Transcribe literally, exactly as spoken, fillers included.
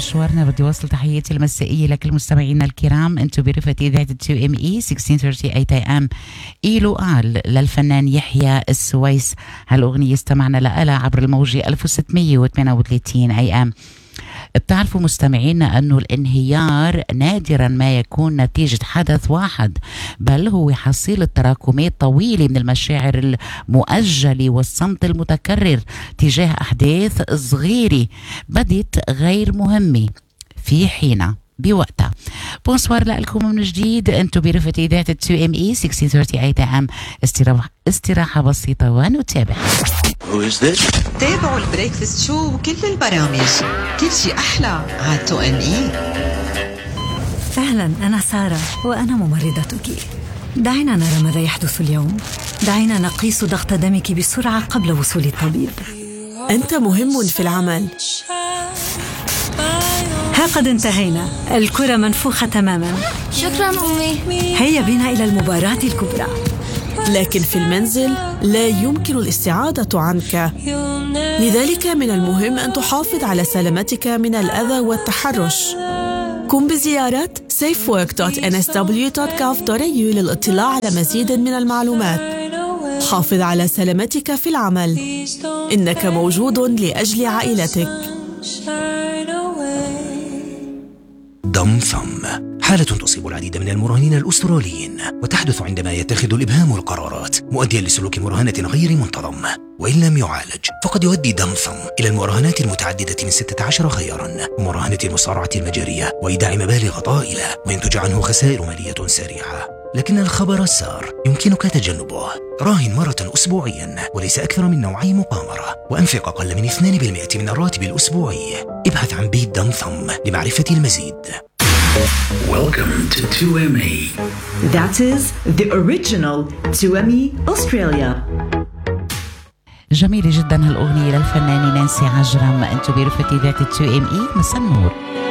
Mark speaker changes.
Speaker 1: مشوارنا بدي وصل تحياتي المسائية لكل مستمعينا الكرام. انتم برفقة إذاعة تو ام اي ستة عشر ثلاثين اي ام. إيلو قال للفنان يحيى السويس، هالأغنية استمعنا لها عبر الموجة ألف وستمية وثمانية وثلاثين اي ام. بتعرفوا مستمعينا أنه الانهيار نادرا ما يكون نتيجة حدث واحد، بل هو حصيلة تراكمات طويلة من المشاعر المؤجلة والصمت المتكرر تجاه أحداث صغيرة بدت غير مهمة في حينها بوقتها. بونسوار لكم من جديد، انتم برفقة إذاعة تو ام اي ستة عشر ثلاثين اي ام. استراحة استراحة بسيطة ونتابع.
Speaker 2: Who is this?
Speaker 3: تابعوا البريكفاست شو وكل البرامج، كل شيء أحلى على تو ام اي.
Speaker 4: أهلا، أنا سارة وأنا ممرضتك. دعينا نرى ماذا يحدث اليوم. دعينا نقيس ضغط دمك بسرعة قبل وصول الطبيب.
Speaker 5: أنت مهم في العمل.
Speaker 4: ها قد انتهينا، الكرة منفوخة تماما.
Speaker 6: شكرا أمي.
Speaker 4: هيا بنا إلى المباراة الكبرى.
Speaker 5: لكن في المنزل لا يمكن الاستعادة عنك، لذلك من المهم أن تحافظ على سلامتك من الأذى والتحرش. قم بزيارة safe work dot n s w dot gov dot a u للاطلاع على مزيد من المعلومات. حافظ على سلامتك في العمل، إنك موجود لأجل عائلتك.
Speaker 7: دمثم حالة تصيب العديد من المراهنين الأستراليين، وتحدث عندما يتخذ الإبهام القرارات مؤديا لسلوك مراهنة غير منتظم. وإن لم يعالج فقد يؤدي دمثم إلى المراهنات المتعددة من ستة عشر خيارا، ومراهنة المصارعة المجرية وإيداع مبالغ طائلة، وينتج عنه خسائر مالية سريعة. لكن الخبر السار يمكنك تجنبه. راهن مرة أسبوعيا وليس أكثر من نوعي مقامرة، وأنفق أقل من اثنين بالمئة من الراتب الأسبوعي. ابحث عن بيت دمثم لمعرفة المزيد.
Speaker 8: Welcome to تو ام اي.
Speaker 9: That is the original تو ام اي Australia.
Speaker 1: جميلة جدا هالأغنية للفنانة نانسي عجرم. انتو برفقة إذاعة تو ام اي. مساء النور.